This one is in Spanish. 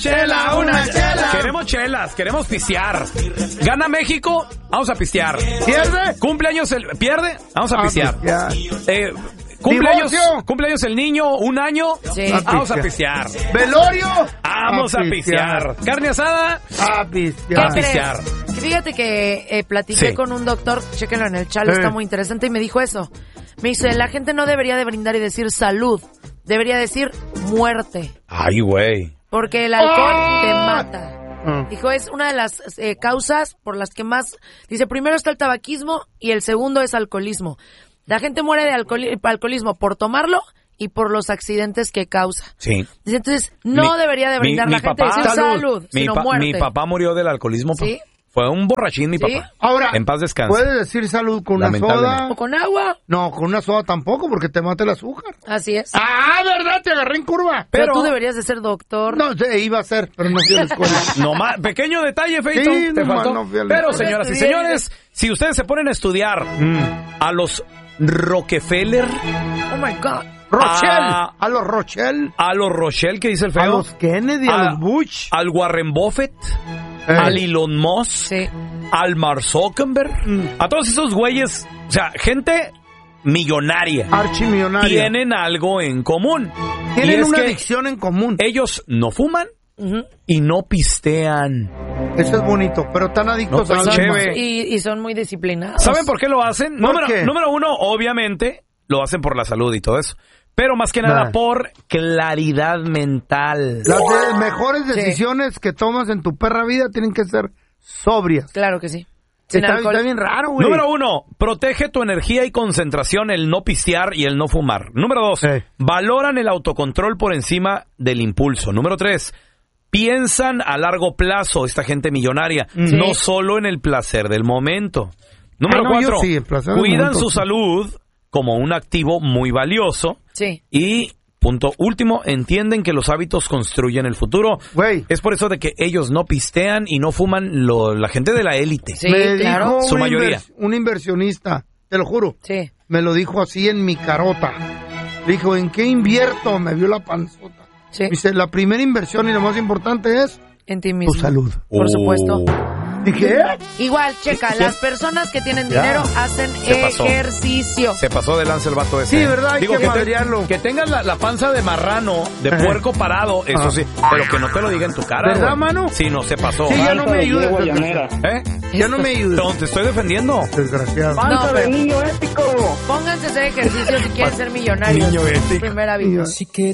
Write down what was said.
Chela, una chela. Queremos chelas, queremos pistear. Gana México, vamos a pistear. ¿Pierde? Cumpleaños pierde, vamos a pistear. Divorcio. Cumpleaños el niño, un año, Sí. vamos a pistear. Velorio. Vamos a pistear. Carne asada, A pistear. a pistear. Fíjate que platiqué Sí. con un doctor, chéquenlo en el chalo, está muy interesante, y me dijo eso. Me dice, la gente no debería de brindar y decir salud, debería decir muerte, Ay, güey. porque el alcohol te mata. Dijo, es una de las causas por las que más... Dice, primero está el tabaquismo y el segundo es alcoholismo. La gente muere de alcoholismo por tomarlo y por los accidentes que causa. Sí. Dice, entonces, no debería de brindar la gente decir salud, sino muerte. Mi papá murió del alcoholismo. ¿Sí? Fue un borrachín mi ¿Sí? papá. Ahora, en paz descanse. ¿puedes decir salud con una Lamentablemente. soda? ¿O con agua? No, con una soda tampoco, porque te mata el azúcar. Así es. Ah, ¿verdad? Te agarré en curva. Pero tú deberías de ser doctor. No, iba a ser, pero no fui a la escuela. No más, pequeño detalle, Feito, Sí, te nomás faltó. no fui a la Pero, escuela. señoras y señores, si ustedes se ponen a estudiar a los Rockefeller, Oh my God. Rochelle. A los Rochelle. a los Rochelle, que dice el A feo, los Kennedy, a los Bush. al Warren Buffett, al Elon Musk, Sí. al Mark Zuckerberg, a todos esos güeyes, o sea, gente millonaria, Archimillonaria. tienen algo en común. Y Tienen es una que adicción en común. ellos no fuman Ujú. y no pistean. Eso es bonito, pero tan adictos No, al pues, alma. chévere. Y son muy disciplinados. ¿Saben por qué lo hacen? ¿Por qué? Número uno, obviamente, lo hacen por la salud y todo eso. Pero más que nada Nah. por claridad mental. Las mejores decisiones que tomas en tu perra vida tienen que ser sobrias. Claro que sí. Sin Está alcohol. bien raro, güey. Número uno, protege tu energía y concentración el no pistear y el no fumar. Número dos, valoran el autocontrol por encima del impulso. Número tres, piensan a largo plazo, esta gente millonaria, Sí. no solo en el placer del momento. Número Ah, no, yo cuatro, sí, el placer del cuidan momento, su sí. salud como un activo muy valioso. Sí. Y punto último, entienden que los hábitos construyen el futuro. Güey. Es por eso de que ellos no pistean y no fuman la gente de la élite. Sí, Me claro. dijo Su mayoría. un inversionista, te lo juro. Sí. Me lo dijo así en mi carota. Dijo, ¿en qué invierto? Me vio la panzota. Sí. Dice, la primera inversión y lo más importante es En ti mismo. tu salud. Por supuesto. Dije, ¿eh? Igual, checa, las personas que tienen dinero hacen Se pasó. ejercicio. Se pasó de lanza el vato ese. Sí, ¿verdad? Hay que que, madrearlo. que tengas la panza de marrano, de Ajá. puerco parado, eso Ajá. sí. Pero que no te lo diga en tu cara. ¿Verdad, güey. mano? Sí, no se pasó. Sí, ya no me ayudes. ¿Eh? Ya no me ayudes. No, te estoy defendiendo. Desgraciado. No, pero pónganse a hacer ejercicio si quieren ser millonarios. Niño ético. Primera vida. Niño.